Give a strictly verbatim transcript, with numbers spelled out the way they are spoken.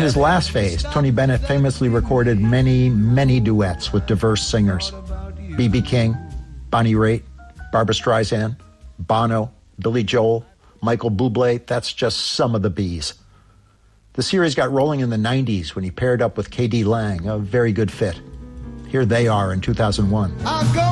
his last phase, Tony Bennett famously recorded many, many duets with diverse singers. B B King, Bonnie Raitt, Barbra Streisand, Bono, Billy Joel, Michael Bublé. That's just some of the Bs. The series got rolling in the nineties when he paired up with K D Lang, a very good fit. Here they are in two thousand one.